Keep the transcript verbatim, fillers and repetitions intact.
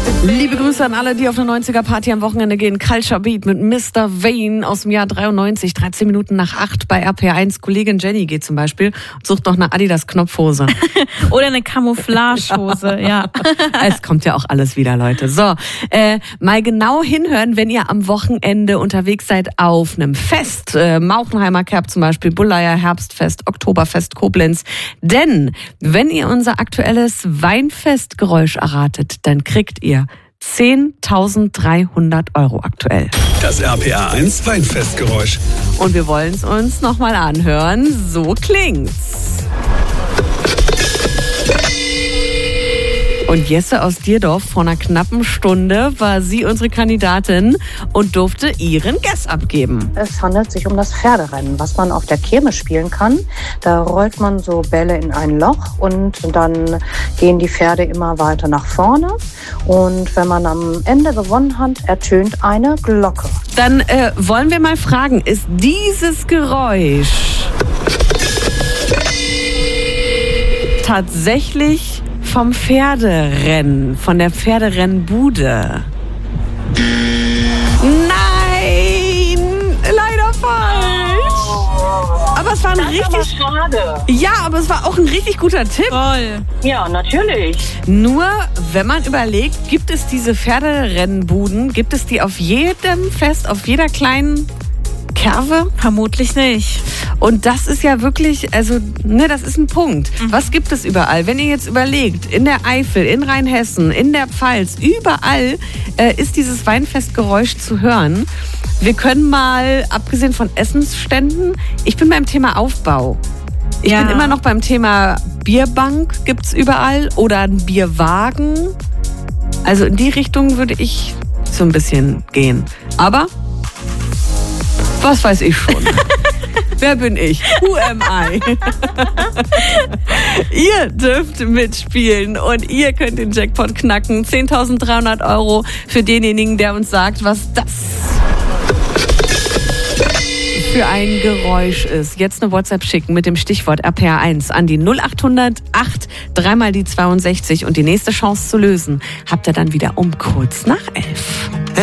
Liebe Grüße an alle, die auf eine neunziger-Party am Wochenende gehen. Culture Beat mit Mister Vane aus dem Jahr dreiundneunzig, dreizehn Minuten nach acht bei R P R eins. Kollegin Jenny geht zum Beispiel und sucht noch eine Adidas-Knopfhose. Oder eine Camouflagehose, ja. Es kommt ja auch alles wieder, Leute. So, äh, mal genau hinhören, wenn ihr am Wochenende unterwegs seid auf einem Fest. Äh, Mauchenheimer Kerb zum Beispiel, Bulleier Herbstfest, Oktoberfest Koblenz. Denn wenn ihr unser aktuelles Weinfestgeräusch erratet, dann kriegt ihr zehntausenddreihundert Euro aktuell. Das R P R eins Weinfestgeräusch. Und wir wollen es uns nochmal anhören. So klingt's. Und Jesse aus Dierdorf, vor einer knappen Stunde war sie unsere Kandidatin und durfte ihren Guess abgeben. Es handelt sich um das Pferderennen, was man auf der Kirmes spielen kann. Da rollt man so Bälle in ein Loch und dann gehen die Pferde immer weiter nach vorne. Und wenn man am Ende gewonnen hat, ertönt eine Glocke. Dann äh, wollen wir mal fragen, ist dieses Geräusch tatsächlich vom Pferderennen, von der Pferderennbude? Nein! Leider falsch! Aber es war ein Das ist aber richtig... schade. Ja, aber es war auch ein richtig guter Tipp. Toll. Ja, natürlich. Nur, wenn man überlegt, gibt es diese Pferderennbuden, gibt es die auf jedem Fest, auf jeder kleinen Kerve? Vermutlich nicht. Und das ist ja wirklich, also, ne, das ist ein Punkt. Mhm. Was gibt es überall? Wenn ihr jetzt überlegt, in der Eifel, in Rheinhessen, in der Pfalz, überall äh, ist dieses Weinfestgeräusch zu hören. Wir können mal, abgesehen von Essensständen, ich bin beim Thema Aufbau. Ich Ja. bin immer noch beim Thema Bierbank, gibt's überall, oder ein Bierwagen. Also in die Richtung würde ich so ein bisschen gehen. Aber was weiß ich schon. Wer bin ich? Who am I? Ihr dürft mitspielen und ihr könnt den Jackpot knacken. zehntausenddreihundert Euro für denjenigen, der uns sagt, was das für ein Geräusch ist. Jetzt eine WhatsApp schicken mit dem Stichwort R P R eins an die null achthundert acht, dreimal die zweiundsechzig und die nächste Chance zu lösen habt ihr dann wieder um kurz nach elf.